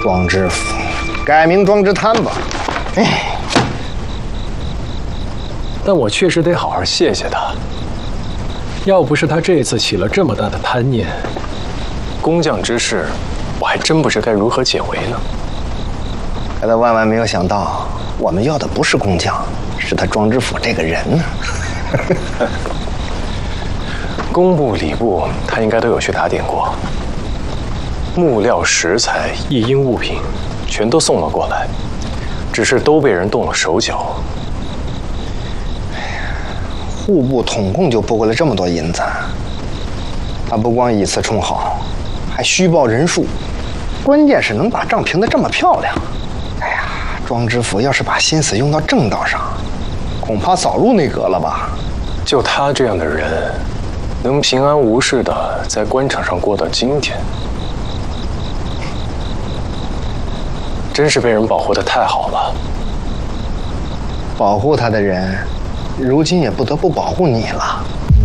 庄知府，改名庄之贪吧。哎， 但我确实得好好谢谢他。要不是他这次起了这么大的贪念，工匠之事，我还真不知该如何解围呢。 可他万万没有想到，我们要的不是工匠，是他庄知府这个人呢。 工部、礼部，他应该都有去打点过。木料、石材、一应物品，全都送了过来，只是都被人动了手脚。 户部统共就拨过来这么多银子，他不光以次充好，还虚报人数，关键是能把账评得这么漂亮。哎呀，庄知府要是把心思用到正道上，恐怕早入内阁了吧？ 就他这样的人，能平安无事的在官场上过到今天，真是被人保护得太好了。 保护他的人，如今也不得不保护你了。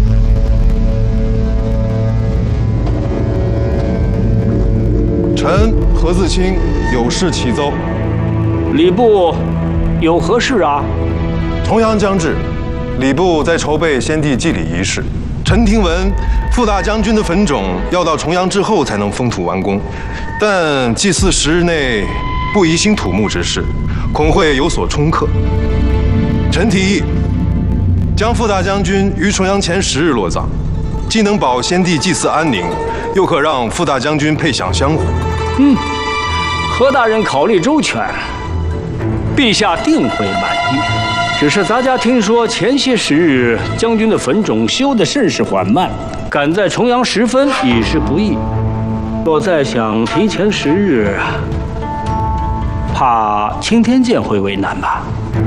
臣何自清有事启奏。 礼部有何事啊？ 重阳将至，礼部在筹备先帝祭礼仪式。臣听闻傅大将军的坟冢要到重阳之后才能封土完工，但祭祀10日内不移兴土木之事，恐会有所冲克。臣提议将傅大将军于重阳前10日落葬，既能保先帝祭祀安宁，又可让傅大将军配享香火。 何大人考虑周全，陛下定会满意。只是咱家听说前些10日将军的坟冢修得甚是缓慢，赶在重阳时分已是不易。若再想提前10日，怕青天剑会为难吧？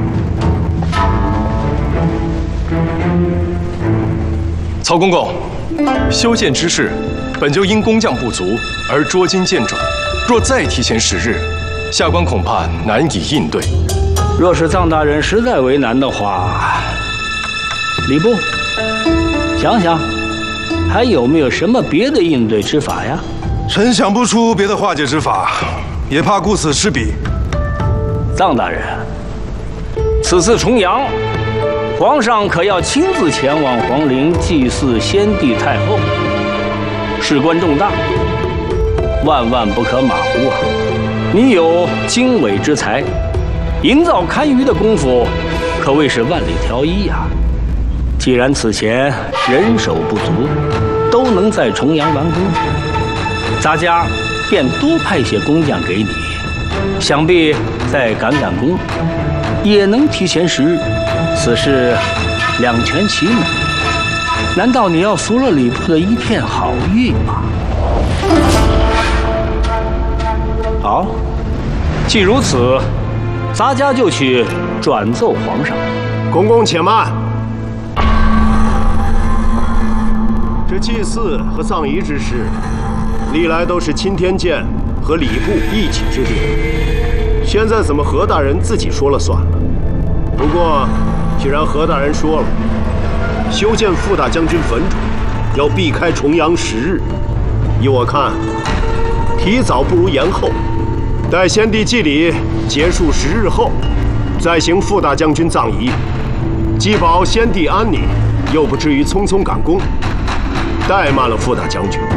曹公公，修建之事本就因工匠不足而捉襟见肘，若再提前10日，下官恐怕难以应对。 若是臧大人实在为难的话，礼部想想，还有没有什么别的应对之法呀？ 臣想不出别的化解之法，也怕顾此失彼。 臧大人，此次重阳，皇上可要亲自前往皇陵祭祀先帝太后，事关重大，万万不可马虎啊！你有经纬之才，营造堪舆的功夫，可谓是万里挑一呀。既然此前人手不足，都能在重阳完工，咱家便多派些工匠给你，想必再赶工，也能提前10日。此事两全其美，难道你要俗了礼部的一片好意吗？好，既如此，咱家就去转奏皇上。 公公且慢，这祭祀和葬仪之事，历来都是钦天监和礼部一起制定的，现在怎么何大人自己说了算了？不过，既然何大人说了，修建傅大将军坟冢要避开重阳10日，依我看，提早不如延后，待先帝祭礼结束10日后，再行傅大将军葬仪，既保先帝安宁，又不至于匆匆赶工，怠慢了傅大将军。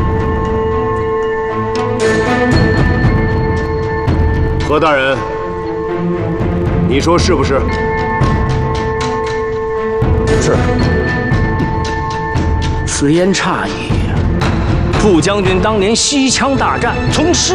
何大人，你说是不是？ 是。 此言差矣。傅将军当年西羌大战，从